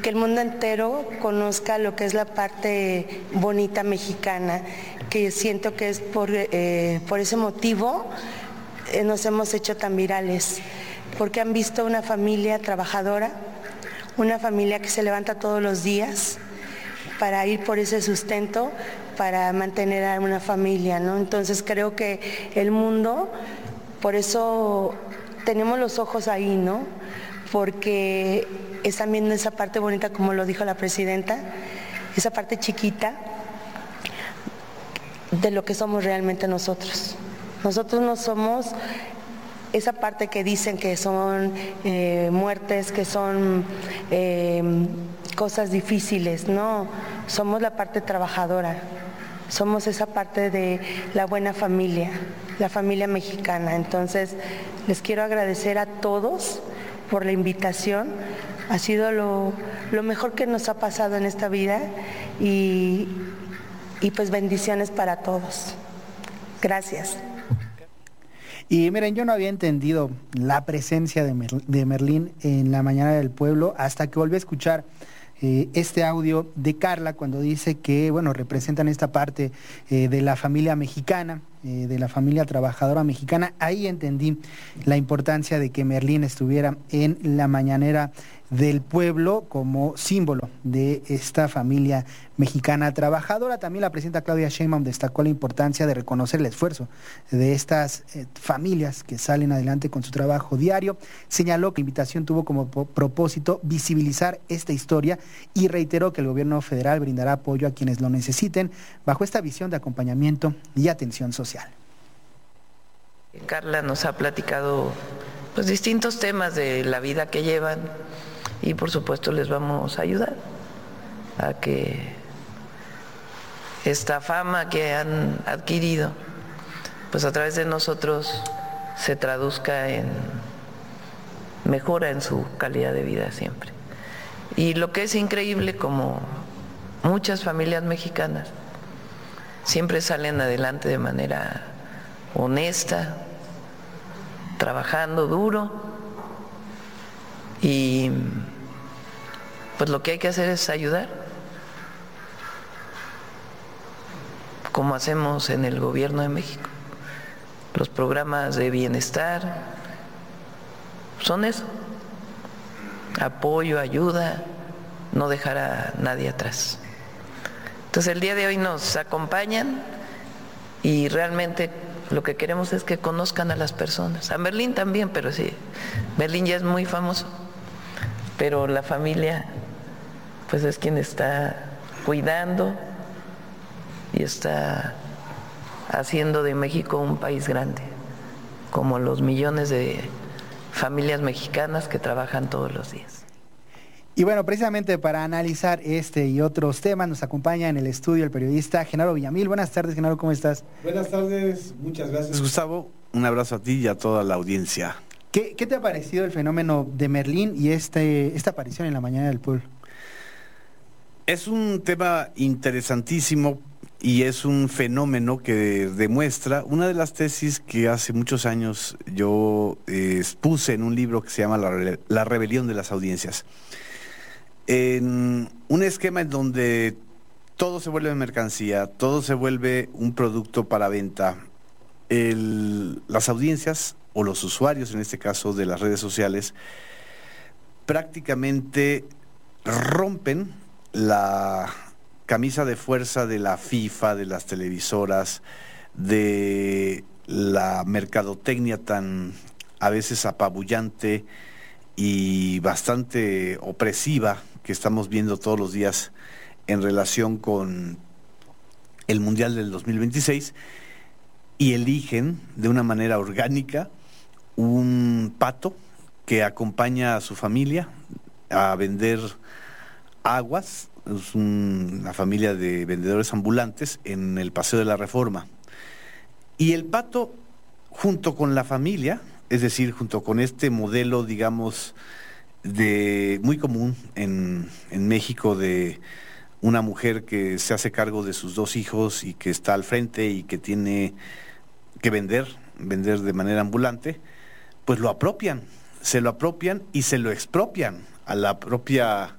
que el mundo entero conozca lo que es la parte bonita mexicana, que siento que es por ese motivo nos hemos hecho tan virales, porque han visto una familia trabajadora, una familia que se levanta todos los días para ir por ese sustento, para mantener a una familia, ¿no? Entonces creo que el mundo, por eso tenemos los ojos ahí, ¿no? Porque están viendo esa parte bonita, como lo dijo la presidenta, esa parte chiquita de lo que somos realmente nosotros. Nosotros no somos esa parte que dicen que son muertes, que son cosas difíciles, no, somos la parte trabajadora, somos esa parte de la buena familia, la familia mexicana. Entonces, les quiero agradecer a todos por la invitación, ha sido lo mejor que nos ha pasado en esta vida y pues bendiciones para todos. Gracias. Y miren, yo no había entendido la presencia de Merlín en la Mañana del Pueblo hasta que volví a escuchar este audio de Carla cuando dice que, bueno, representan esta parte de la familia mexicana, de la familia trabajadora mexicana. Ahí entendí la importancia de que Merlín estuviera en la Mañanera del Pueblo como símbolo de esta familia mexicana trabajadora. También la presidenta Claudia Sheinbaum destacó la importancia de reconocer el esfuerzo de estas familias que salen adelante con su trabajo diario. Señaló que la invitación tuvo como propósito visibilizar esta historia y reiteró que el gobierno federal brindará apoyo a quienes lo necesiten bajo esta visión de acompañamiento y atención social. Carla nos ha platicado pues distintos temas de la vida que llevan y por supuesto les vamos a ayudar a que esta fama que han adquirido pues a través de nosotros se traduzca en mejora en su calidad de vida siempre. Y lo que es increíble, como muchas familias mexicanas siempre salen adelante de manera honesta, trabajando duro, y pues lo que hay que hacer es ayudar, como hacemos en el gobierno de México. Los programas de bienestar son eso, apoyo, ayuda, no dejar a nadie atrás. Entonces el día de hoy nos acompañan y realmente lo que queremos es que conozcan a las personas, a Merlín también, pero sí, Merlín ya es muy famoso, pero la familia pues es quien está cuidando y está haciendo de México un país grande, como los millones de familias mexicanas que trabajan todos los días. Y bueno, precisamente para analizar este y otros temas nos acompaña en el estudio el periodista Genaro Villamil. Buenas tardes, Genaro, ¿cómo estás? Buenas tardes, muchas gracias, Gustavo. Un abrazo a ti y a toda la audiencia. ¿Qué te ha parecido el fenómeno de Merlín y esta aparición en la Mañana del Pueblo? Es un tema interesantísimo y es un fenómeno que demuestra una de las tesis que hace muchos años yo expuse en un libro que se llama La rebelión de las audiencias. En un esquema en donde todo se vuelve mercancía, todo se vuelve un producto para venta, las audiencias o los usuarios, en este caso de las redes sociales, prácticamente rompen la camisa de fuerza de la FIFA, de las televisoras, de la mercadotecnia tan a veces apabullante y bastante opresiva que estamos viendo todos los días en relación con el Mundial del 2026, y eligen de una manera orgánica un pato que acompaña a su familia a vender aguas. Es una familia de vendedores ambulantes en el Paseo de la Reforma. Y el pato, junto con la familia, es decir, junto con este modelo, digamos, muy común en México, de una mujer que se hace cargo de sus dos hijos y que está al frente y que tiene que vender de manera ambulante, pues lo apropian, se lo apropian y se lo expropian a la propia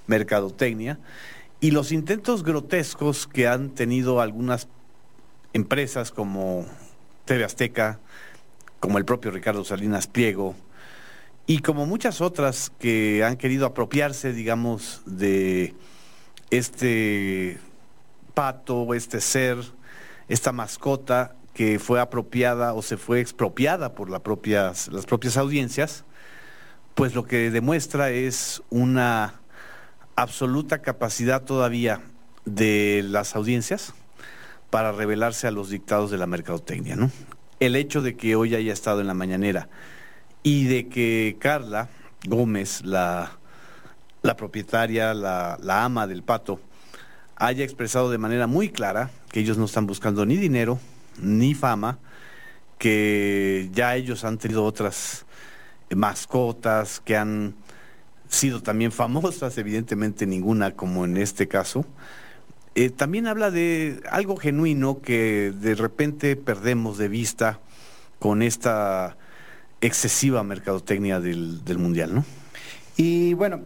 mercadotecnia y los intentos grotescos que han tenido algunas empresas como TV Azteca, como el propio Ricardo Salinas Pliego, y como muchas otras que han querido apropiarse, digamos, de este pato, este ser, esta mascota que fue apropiada o se fue expropiada por las propias audiencias, pues lo que demuestra es una absoluta capacidad todavía de las audiencias para rebelarse a los dictados de la mercadotecnia, ¿no? El hecho de que hoy haya estado en la mañanera y de que Carla Gómez, la propietaria, la ama del pato, haya expresado de manera muy clara que ellos no están buscando ni dinero, ni fama, que ya ellos han tenido otras mascotas que han sido también famosas, evidentemente ninguna como en este caso. También habla de algo genuino que de repente perdemos de vista con esta excesiva mercadotecnia del Mundial, ¿no? Y bueno,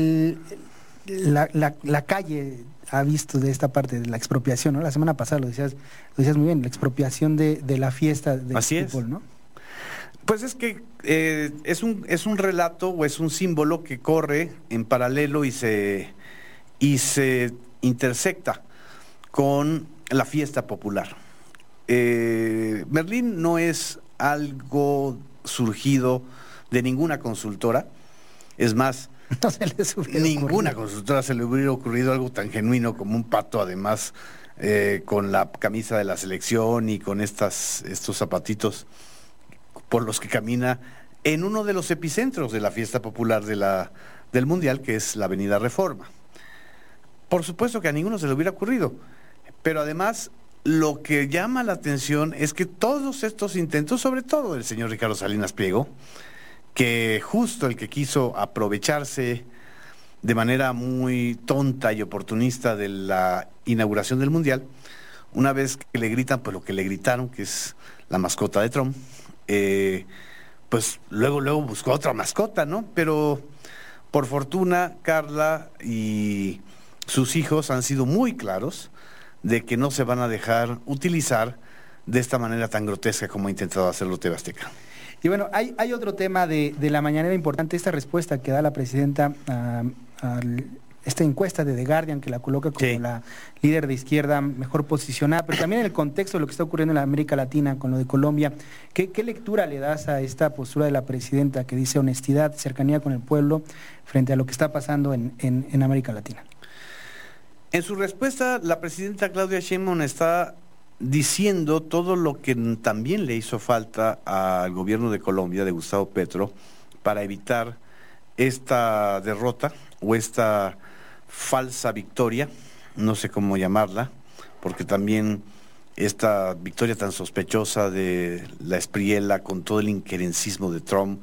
la calle ha visto de esta parte de la expropiación, ¿no? La semana pasada lo decías muy bien, la expropiación de la fiesta del fútbol, ¿no? Pues es que es un relato o es un símbolo que corre en paralelo y se intersecta con la fiesta popular. Merlín no es algo surgido de ninguna consultora, es más, no se les ninguna consultora se le hubiera ocurrido algo tan genuino como un pato, además con la camisa de la selección y con estos zapatitos por los que camina en uno de los epicentros de la fiesta popular del Mundial, que es la Avenida Reforma. Por supuesto que a ninguno se le hubiera ocurrido, pero además lo que llama la atención es que todos estos intentos, sobre todo el señor Ricardo Salinas Pliego, que justo el que quiso aprovecharse de manera muy tonta y oportunista de la inauguración del Mundial, una vez que le gritan, pues lo que le gritaron, que es la mascota de Trump, pues luego buscó otra mascota, ¿no? Pero por fortuna Carla y sus hijos han sido muy claros de que no se van a dejar utilizar de esta manera tan grotesca como ha intentado hacerlo TV Azteca. Y bueno, hay otro tema de la mañanera importante, esta respuesta que da la presidenta a esta encuesta de The Guardian, que la coloca como la líder de izquierda mejor posicionada, pero también en el contexto de lo que está ocurriendo en la América Latina con lo de Colombia. ¿Qué lectura le das a esta postura de la presidenta que dice honestidad, cercanía con el pueblo frente a lo que está pasando en América Latina? En su respuesta, la presidenta Claudia Sheinbaum está diciendo todo lo que también le hizo falta al gobierno de Colombia, de Gustavo Petro, para evitar esta derrota o esta falsa victoria, no sé cómo llamarla, porque también esta victoria tan sospechosa de la Espriella con todo el injerencismo de Trump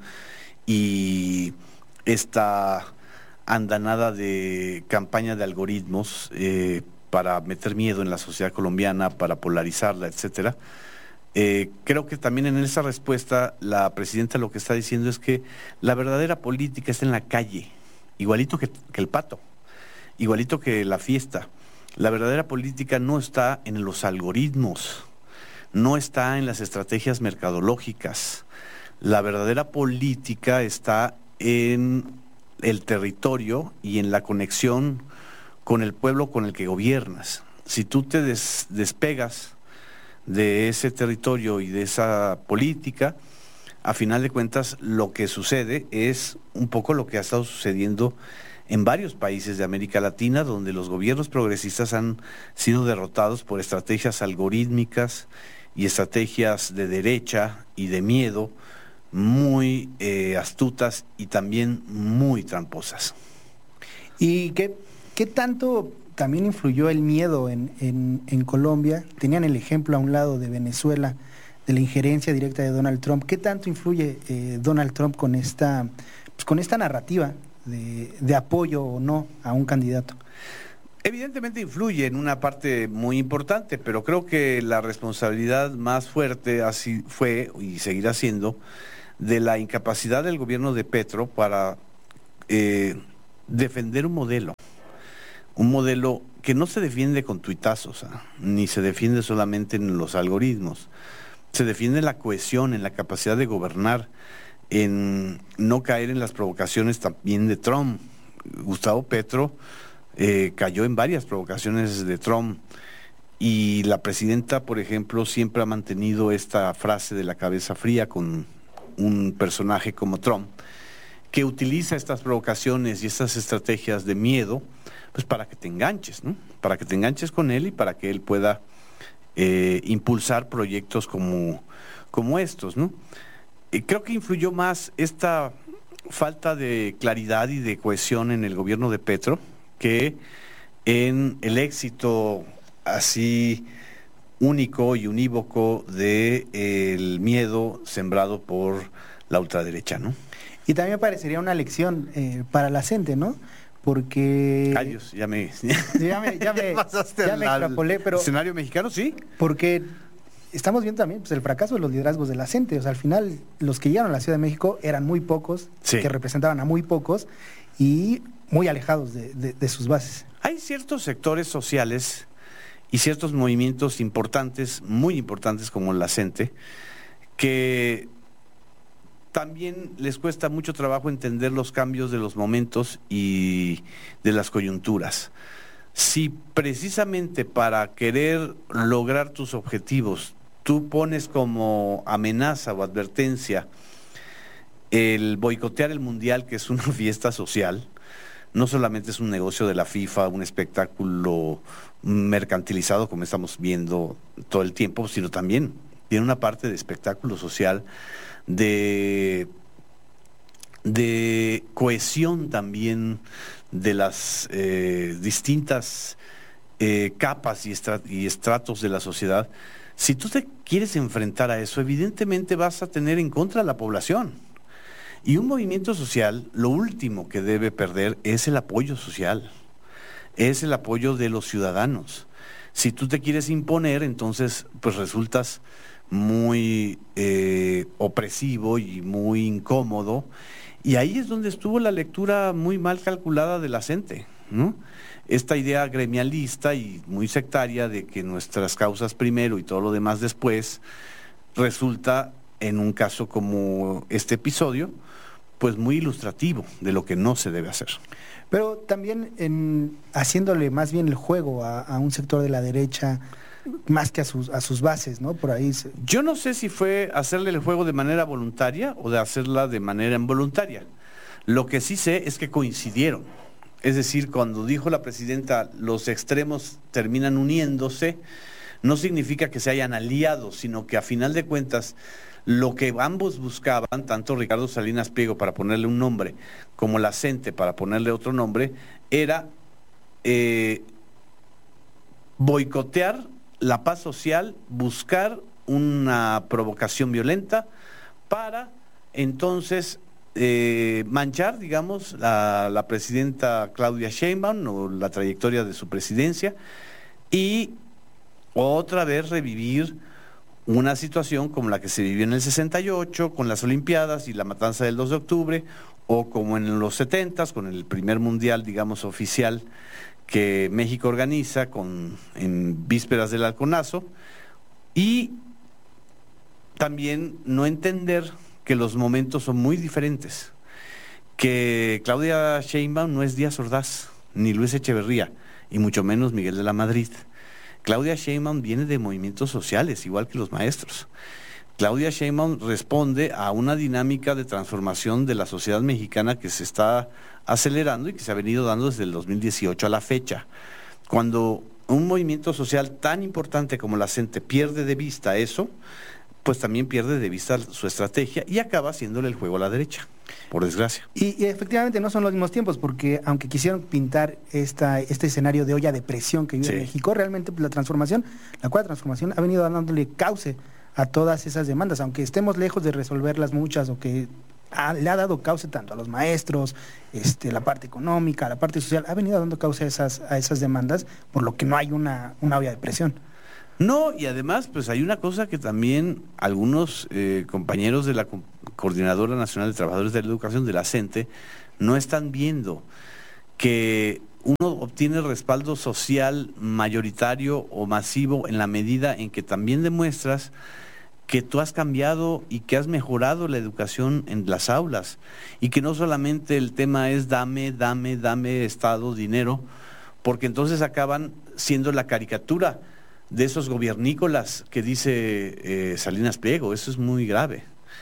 y esta andanada de campaña de algoritmos para meter miedo en la sociedad colombiana, para polarizarla, etcétera. Creo que también en esa respuesta la presidenta lo que está diciendo es que la verdadera política está en la calle, igualito que el pato, igualito que la fiesta. La verdadera política no está en los algoritmos, no está en las estrategias mercadológicas. La verdadera política está en el territorio y en la conexión con el pueblo con el que gobiernas. Si tú te despegas de ese territorio y de esa política, a final de cuentas lo que sucede es un poco lo que ha estado sucediendo en varios países de América Latina, donde los gobiernos progresistas han sido derrotados por estrategias algorítmicas y estrategias de derecha y de miedo muy astutas y también muy tramposas. ¿Y qué tanto también influyó el miedo en Colombia? Tenían el ejemplo a un lado de Venezuela, de la injerencia directa de Donald Trump. ¿Qué tanto influye Donald Trump con esta narrativa de apoyo o no a un candidato? Evidentemente influye en una parte muy importante, pero creo que la responsabilidad más fuerte así fue y seguirá siendo de la incapacidad del gobierno de Petro para defender un modelo que no se defiende con tuitazos, ni se defiende solamente en los algoritmos, se defiende en la cohesión, en la capacidad de gobernar, en no caer en las provocaciones también de Trump. Gustavo Petro cayó en varias provocaciones de Trump, y la presidenta, por ejemplo, siempre ha mantenido esta frase de la cabeza fría con un personaje como Trump, que utiliza estas provocaciones y estas estrategias de miedo, pues para que te enganches, ¿no? Para que te enganches con él y para que él pueda impulsar proyectos como estos, ¿no? Creo que influyó más esta falta de claridad y de cohesión en el gobierno de Petro que en el éxito así único y unívoco del miedo sembrado por la ultraderecha, ¿no? Y también me parecería una lección para la gente, ¿no? Porque... Ay, Dios, ya me pasaste ya me extrapolé, pero... ¿Escenario mexicano, sí? Porque estamos viendo también pues, el fracaso de los liderazgos de la gente. O sea, al final, los que llegaron a la Ciudad de México eran muy pocos, sí, que representaban a muy pocos y muy alejados de sus bases. Hay ciertos sectores sociales y ciertos movimientos importantes, muy importantes como la CENTE, que también les cuesta mucho trabajo entender los cambios de los momentos y de las coyunturas. Si precisamente para querer lograr tus objetivos tú pones como amenaza o advertencia el boicotear el Mundial, que es una fiesta social, no solamente es un negocio de la FIFA, un espectáculo mercantilizado como estamos viendo todo el tiempo, sino también tiene una parte de espectáculo social, de cohesión también de las distintas capas y estratos de la sociedad. Si tú te quieres enfrentar a eso, evidentemente vas a tener en contra a la población. Y un movimiento social, lo último que debe perder es el apoyo social, es el apoyo de los ciudadanos. Si tú te quieres imponer, entonces pues resultas muy opresivo y muy incómodo, y ahí es donde estuvo la lectura muy mal calculada de la CENTE, ¿no? Esta idea gremialista y muy sectaria de que nuestras causas primero y todo lo demás después, resulta en un caso como este episodio pues muy ilustrativo de lo que no se debe hacer. Pero también haciéndole más bien el juego a un sector de la derecha más que a sus bases, ¿no? Por ahí Yo no sé si fue hacerle el juego de manera voluntaria o de hacerla de manera involuntaria. Lo que sí sé es que coincidieron. Es decir, cuando dijo la presidenta, los extremos terminan uniéndose, no significa que se hayan aliado, sino que a final de cuentas, lo que ambos buscaban, tanto Ricardo Salinas Pliego para ponerle un nombre, como la CENTE para ponerle otro nombre, era boicotear la paz social, buscar una provocación violenta para entonces manchar, digamos, a la presidenta Claudia Sheinbaum o la trayectoria de su presidencia, y otra vez revivir una situación como la que se vivió en el 68 con las Olimpiadas y la matanza del 2 de octubre, o como en los 70s con el primer mundial, digamos, oficial que México organiza en vísperas del halconazo, y también no entender que los momentos son muy diferentes, que Claudia Sheinbaum no es Díaz Ordaz, ni Luis Echeverría, y mucho menos Miguel de la Madrid. Claudia Sheinbaum viene de movimientos sociales, igual que los maestros. Claudia Sheinbaum responde a una dinámica de transformación de la sociedad mexicana que se está acelerando y que se ha venido dando desde el 2018 a la fecha. Cuando un movimiento social tan importante como la CENTE pierde de vista eso, pues también pierde de vista su estrategia y acaba haciéndole el juego a la derecha, por desgracia. Y efectivamente no son los mismos tiempos, porque aunque quisieron pintar este escenario de olla de presión que vive México, realmente pues, la cuarta transformación ha venido dándole cauce a todas esas demandas, aunque estemos lejos de resolverlas muchas, o que le ha dado cauce tanto a los maestros, la parte económica, la parte social, ha venido dando cauce a esas demandas, por lo que no hay una olla de presión. No, y además, pues hay una cosa que también algunos compañeros de la Coordinadora Nacional de Trabajadores de la Educación, de la CENTE, no están viendo, que uno obtiene respaldo social mayoritario o masivo en la medida en que también demuestras que tú has cambiado y que has mejorado la educación en las aulas, y que no solamente el tema es dame Estado, dinero, porque entonces acaban siendo la caricatura de esos gobiernícolas que dice Salinas Pliego. Eso es muy grave.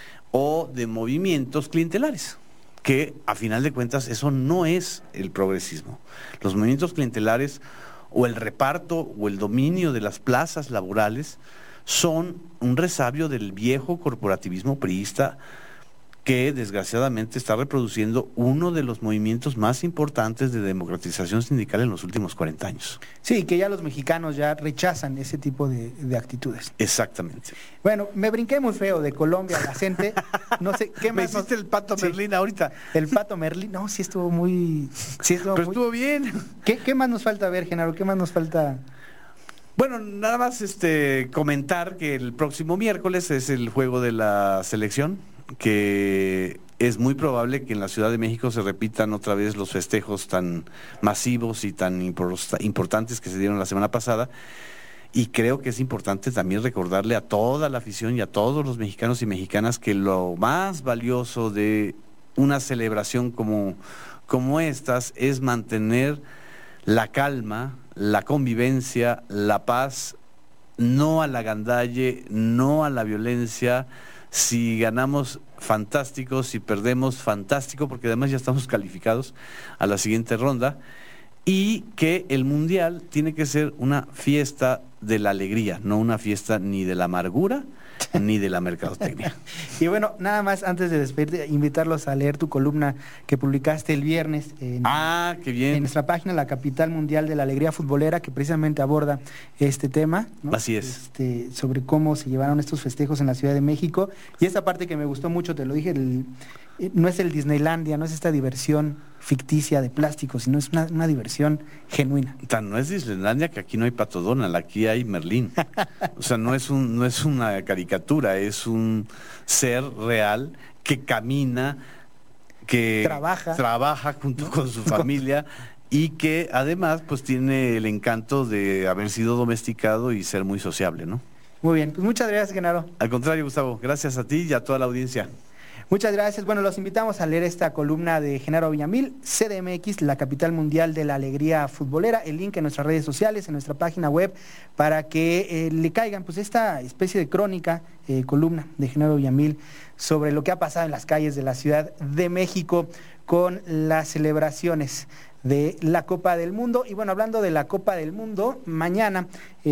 O de movimientos clientelares, que a final de cuentas eso no es el progresismo. Los movimientos clientelares o el reparto o el dominio de las plazas laborales son un resabio del viejo corporativismo priista, que desgraciadamente está reproduciendo uno de los movimientos más importantes de democratización sindical en los últimos 40 años. Sí, que ya los mexicanos ya rechazan ese tipo de actitudes. Exactamente. Bueno, me brinqué muy feo de Colombia a la gente. No sé qué más. Me hiciste el Pato Merlín ahorita. El Pato Merlín, no, sí estuvo muy. Pero estuvo bien. ¿Qué más nos falta ver, Genaro? ¿Qué más nos falta? Bueno, nada más comentar que el próximo miércoles es el juego de la selección, que es muy probable que en la Ciudad de México se repitan otra vez los festejos tan masivos y tan importantes que se dieron la semana pasada, y creo que es importante también recordarle a toda la afición y a todos los mexicanos y mexicanas que lo más valioso de una celebración como estas es mantener la calma, la convivencia, la paz, no a la gandalle, no a la violencia. Si ganamos, fantástico; si perdemos, fantástico, porque además ya estamos calificados a la siguiente ronda, y que el Mundial tiene que ser una fiesta de la alegría, no una fiesta ni de la amargura ni de la mercadotecnia. Y bueno, nada más antes de despedirte, invitarlos a leer tu columna que publicaste el viernes qué bien, en nuestra página, La Capital Mundial de la Alegría Futbolera, que precisamente aborda este tema, ¿no? Así es. Sobre cómo se llevaron estos festejos en la Ciudad de México. Y esta parte que me gustó mucho, te lo dije, no es el Disneylandia, no es esta diversión ficticia de plástico, sino es una diversión genuina. No es Disneylandia que aquí no hay Pato Donald, aquí hay Merlín. O sea, no es una caricatura, es un ser real que camina, que trabaja junto con su familia, y que además pues tiene el encanto de haber sido domesticado y ser muy sociable, ¿no? Muy bien, pues muchas gracias, Genaro. Al contrario, Gustavo, gracias a ti y a toda la audiencia. Muchas gracias. Bueno, los invitamos a leer esta columna de Genaro Villamil, CDMX, La Capital Mundial de la Alegría Futbolera. El link en nuestras redes sociales, en nuestra página web, para que le caigan pues esta especie de crónica, columna de Genaro Villamil sobre lo que ha pasado en las calles de la Ciudad de México con las celebraciones de la Copa del Mundo. Y bueno, hablando de la Copa del Mundo, mañana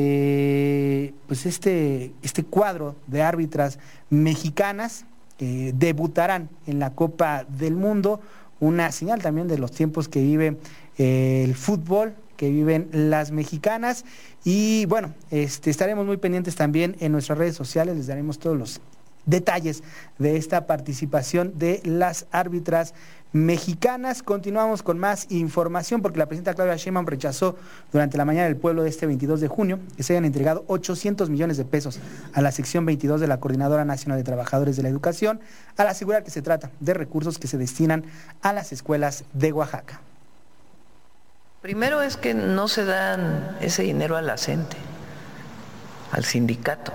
pues este cuadro de árbitras mexicanas debutarán en la Copa del Mundo, una señal también de los tiempos que vive el fútbol, que viven las mexicanas. Y bueno, estaremos muy pendientes también en nuestras redes sociales, les daremos todos los detalles de esta participación de las árbitras mexicanas. Continuamos con más información, porque la presidenta Claudia Sheinbaum rechazó durante la mañana del pueblo de este 22 de junio que se hayan entregado 800 millones de pesos a la sección 22 de la Coordinadora Nacional de Trabajadores de la Educación, al asegurar que se trata de recursos que se destinan a las escuelas de Oaxaca. Primero es que no se dan ese dinero a la CENTE, al sindicato.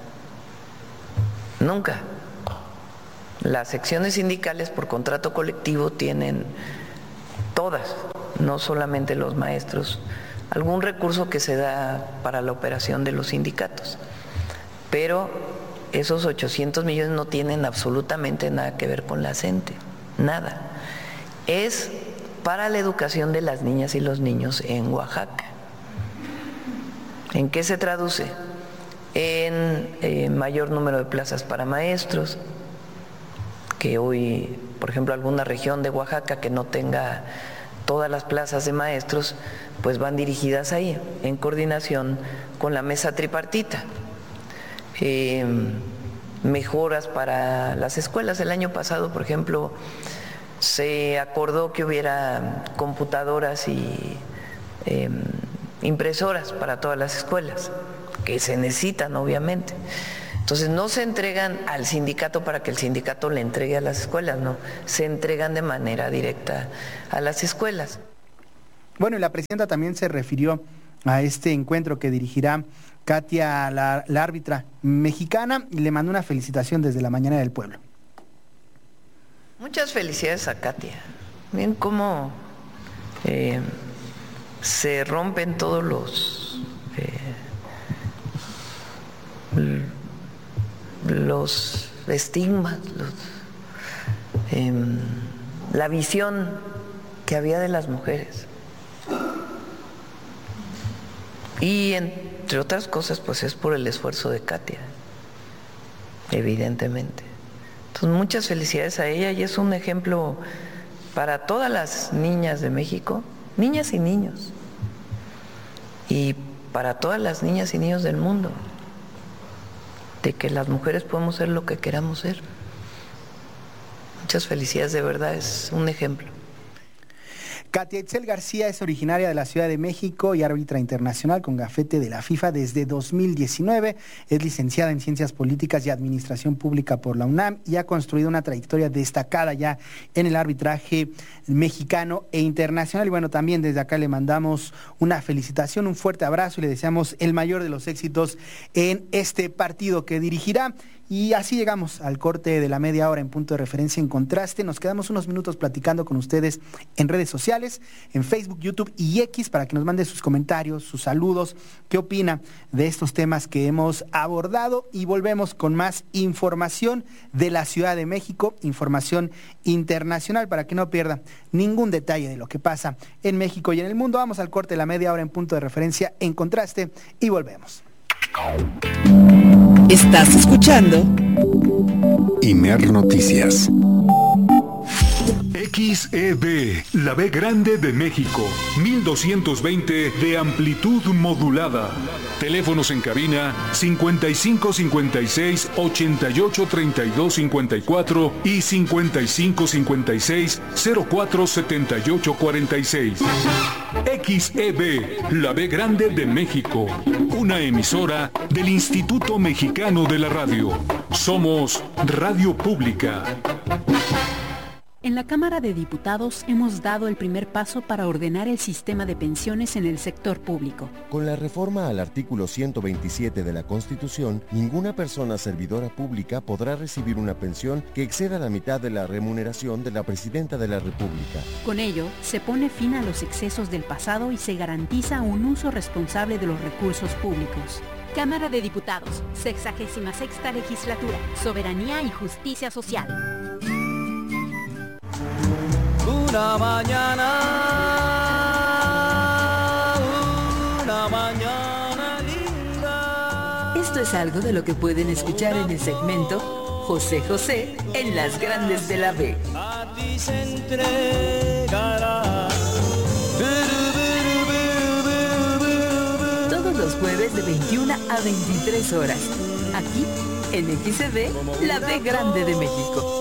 Nunca. Las secciones sindicales por contrato colectivo tienen todas, no solamente los maestros, algún recurso que se da para la operación de los sindicatos. Pero esos 800 millones no tienen absolutamente nada que ver con la CENTE, nada. Es para la educación de las niñas y los niños en Oaxaca. ¿En qué se traduce? En mayor número de plazas para maestros, que hoy, por ejemplo, alguna región de Oaxaca que no tenga todas las plazas de maestros, pues van dirigidas ahí, en coordinación con la mesa tripartita. Mejoras para las escuelas. El año pasado, por ejemplo, se acordó que hubiera computadoras y impresoras para todas las escuelas, que se necesitan, obviamente. Entonces no se entregan al sindicato para que el sindicato le entregue a las escuelas, no, se entregan de manera directa a las escuelas. Bueno, y la presidenta también se refirió a este encuentro que dirigirá Katia, la árbitra mexicana, y le mandó una felicitación desde la Mañana del Pueblo. Muchas felicidades a Katia. Miren cómo se rompen todos los estigmas, la visión que había de las mujeres. Y entre otras cosas, pues es por el esfuerzo de Katia, evidentemente. Entonces, muchas felicidades a ella y es un ejemplo para todas las niñas de México, niñas y niños, y para todas las niñas y niños del mundo, de que las mujeres podemos ser lo que queramos ser. Muchas felicidades, de verdad, es un ejemplo. Katia Itzel García es originaria de la Ciudad de México y árbitra internacional con gafete de la FIFA desde 2019. Es licenciada en Ciencias Políticas y Administración Pública por la UNAM y ha construido una trayectoria destacada ya en el arbitraje mexicano e internacional. Y bueno, también desde acá le mandamos una felicitación, un fuerte abrazo y le deseamos el mayor de los éxitos en este partido que dirigirá. Y así llegamos al corte de la media hora en Punto de Referencia en Contraste. Nos quedamos unos minutos platicando con ustedes en redes sociales, en Facebook, YouTube y X, para que nos mande sus comentarios, sus saludos, qué opina de estos temas que hemos abordado. Y volvemos con más información de la Ciudad de México, información internacional, para que no pierda ningún detalle de lo que pasa en México y en el mundo. Vamos al corte de la media hora en Punto de Referencia en Contraste y volvemos. Estás escuchando Imer Noticias. XEB, la B grande de México, 1220 de amplitud modulada. Teléfonos en cabina 5556 88 32 54 y 5556 04 78 46. XEB, la B grande de México, una emisora del Instituto Mexicano de la Radio. Somos Radio Pública. En la Cámara de Diputados hemos dado el primer paso para ordenar el sistema de pensiones en el sector público. Con la reforma al artículo 127 de la Constitución, ninguna persona servidora pública podrá recibir una pensión que exceda la mitad de la remuneración de la Presidenta de la República. Con ello, se pone fin a los excesos del pasado y se garantiza un uso responsable de los recursos públicos. Cámara de Diputados, 66ª Legislatura, Soberanía y Justicia Social. Una mañana linda. Esto es algo de lo que pueden escuchar en el segmento José José en las grandes de la B. A ti se entregará. Todos los jueves de 21 a 23 horas. Aquí, en XCB, la B grande de México.